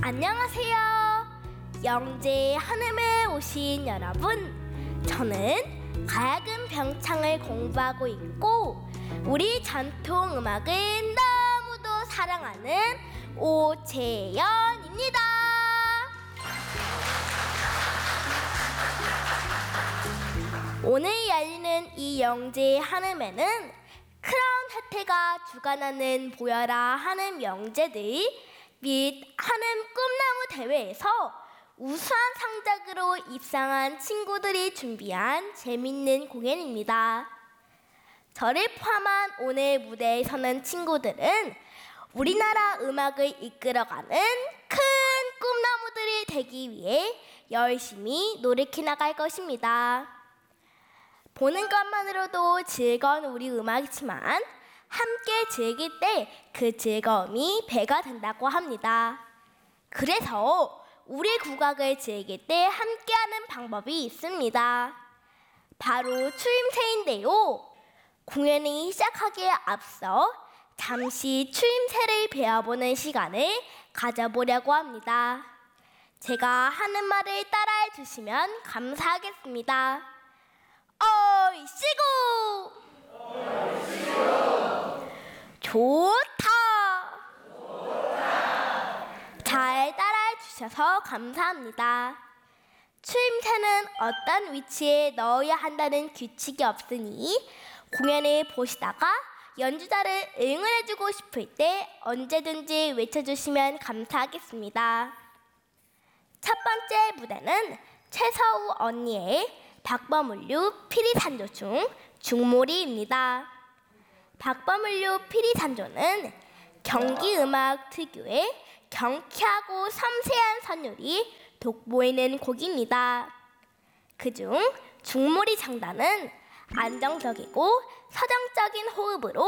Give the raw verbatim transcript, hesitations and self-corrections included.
안녕하세요. 영재 한음에 오신 여러분, 저는 가야금 병창을 공부하고 있고 우리 전통 음악을 너무도 사랑하는 오채연입니다. 오늘 열리는 이 영재 한음에는 크라운 혜태가 주관하는 보여라 한음 영재들 및 한음 꿈나무 대회에서 우수한 성적으로 입상한 친구들이 준비한 재밌는 공연입니다. 저를 포함한 오늘 무대에 서는 친구들은 우리나라 음악을 이끌어가는 큰 꿈나무들이 되기 위해 열심히 노력해 나갈 것입니다. 보는 것만으로도 즐거운 우리 음악이지만 함께 즐길 때 그 즐거움이 배가 된다고 합니다. 그래서 우리 국악을 즐길 때 함께하는 방법이 있습니다. 바로 추임새인데요. 공연이 시작하기에 앞서 잠시 추임새를 배워보는 시간을 가져보려고 합니다. 제가 하는 말을 따라해 주시면 감사하겠습니다. 얼씨구! 얼씨구! 좋다! 좋다! 잘 따라해 주셔서 감사합니다. 추임새는 어떤 위치에 넣어야 한다는 규칙이 없으니 공연을 보시다가 연주자를 응원해주고 싶을 때 언제든지 외쳐주시면 감사하겠습니다. 첫 번째 무대는 최서우 언니의 박범울류 피리산조 중 중몰이입니다. 박범울류 피리산조는 경기음악 특유의 경쾌하고 섬세한 선율이 돋보이는 곡입니다. 그중 중몰이 장단은 안정적이고 서정적인 호흡으로